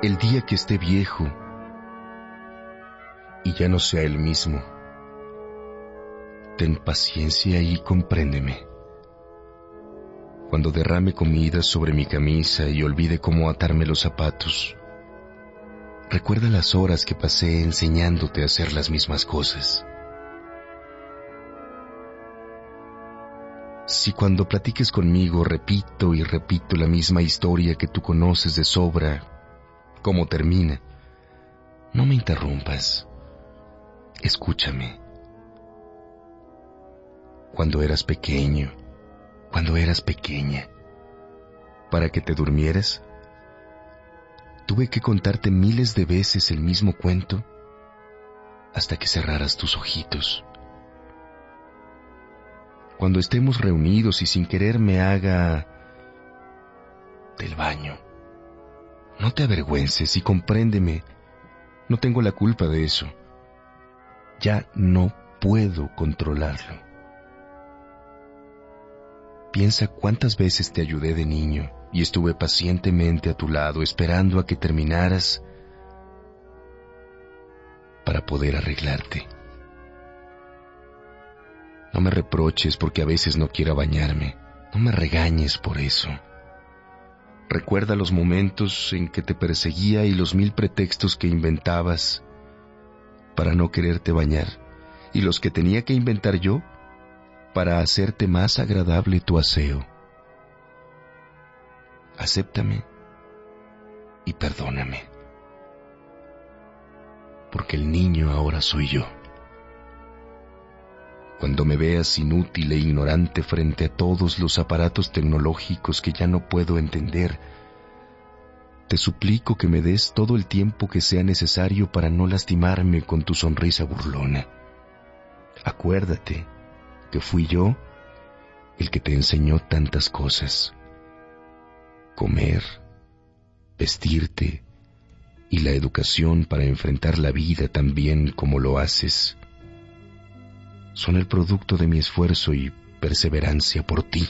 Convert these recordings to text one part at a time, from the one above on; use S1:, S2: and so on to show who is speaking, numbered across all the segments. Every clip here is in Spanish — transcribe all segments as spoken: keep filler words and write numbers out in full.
S1: El día que esté viejo y ya no sea el mismo, ten paciencia y compréndeme. Cuando derrame comida sobre mi camisa y olvide cómo atarme los zapatos, recuerda las horas que pasé enseñándote a hacer las mismas cosas. Si cuando platiques conmigo repito y repito la misma historia que tú conoces de sobra, cómo termina, no me interrumpas. Escúchame. Cuando eras pequeño, cuando eras pequeña, para que te durmieras, tuve que contarte miles de veces el mismo cuento hasta que cerraras tus ojitos. Cuando estemos reunidos y sin querer me haga del baño, no te avergüences y compréndeme, no tengo la culpa de eso. Ya no puedo controlarlo. Piensa cuántas veces te ayudé de niño y estuve pacientemente a tu lado esperando a que terminaras para poder arreglarte. No me reproches porque a veces no quiera bañarme. No me regañes por eso. Recuerda los momentos en que te perseguía y los mil pretextos que inventabas para no quererte bañar, y los que tenía que inventar yo para hacerte más agradable tu aseo. Acéptame y perdóname, porque el niño ahora soy yo. Cuando me veas inútil e ignorante frente a todos los aparatos tecnológicos que ya no puedo entender, te suplico que me des todo el tiempo que sea necesario para no lastimarme con tu sonrisa burlona. Acuérdate que fui yo el que te enseñó tantas cosas. Comer, vestirte y la educación para enfrentar la vida tan bien como lo haces son el producto de mi esfuerzo y perseverancia por ti.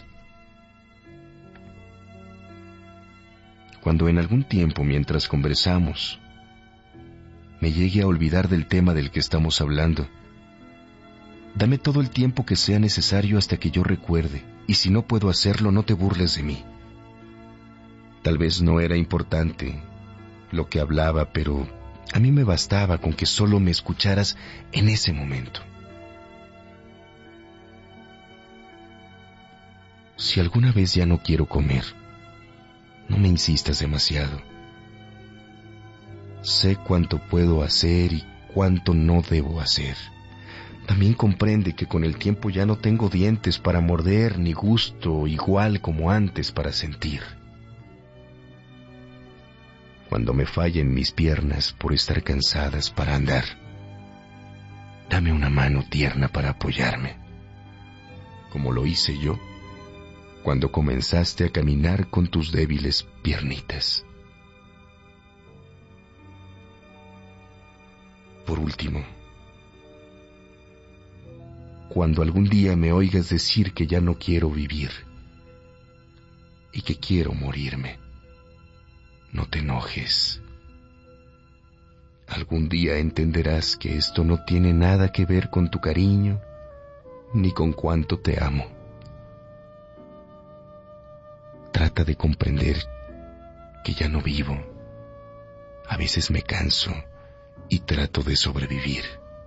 S1: Cuando en algún tiempo, mientras conversamos, me llegue a olvidar del tema del que estamos hablando, dame todo el tiempo que sea necesario hasta que yo recuerde, y si no puedo hacerlo, no te burles de mí. Tal vez no era importante lo que hablaba, pero a mí me bastaba con que solo me escucharas en ese momento. Si alguna vez ya no quiero comer, no me insistas demasiado. Sé cuánto puedo hacer y cuánto no debo hacer. También comprende que con el tiempo ya no tengo dientes para morder ni gusto igual como antes para sentir. Cuando me fallen mis piernas por estar cansadas para andar, dame una mano tierna para apoyarme, como lo hice yo cuando comenzaste a caminar con tus débiles piernitas. Por último, cuando algún día me oigas decir que ya no quiero vivir y que quiero morirme, no te enojes. Algún día entenderás que esto no tiene nada que ver con tu cariño ni con cuánto te amo. Trata de comprender que ya no vivo. A veces me canso y trato de sobrevivir.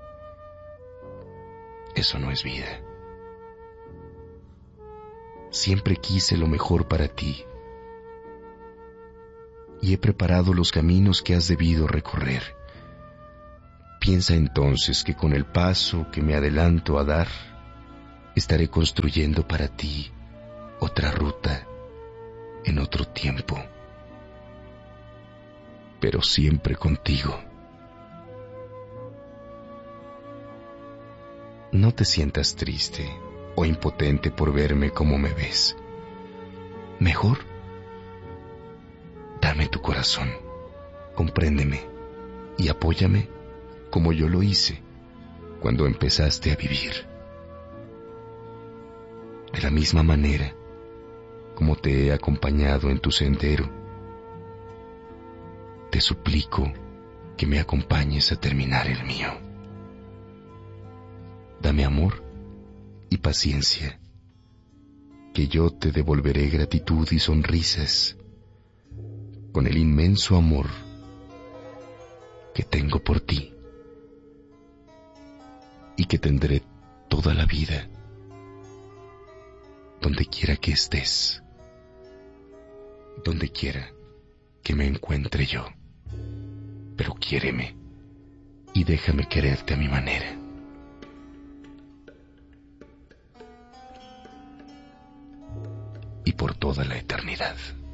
S1: Eso no es vida. Siempre quise lo mejor para ti y he preparado los caminos que has debido recorrer. Piensa entonces que con el paso que me adelanto a dar, estaré construyendo para ti otra ruta en otro tiempo, pero siempre contigo. No te sientas triste o impotente por verme como me ves. Mejor, dame tu corazón, compréndeme y apóyame como yo lo hice cuando empezaste a vivir. De la misma manera como te he acompañado en tu sendero, te te suplico que me acompañes a terminar el mío. Dame amor y paciencia, que yo te devolveré gratitud y sonrisas con el inmenso amor que tengo por ti y que tendré toda la vida, donde quiera que estés, donde quiera que me encuentre yo. Pero quiéreme y déjame quererte a mi manera. Y por toda la eternidad.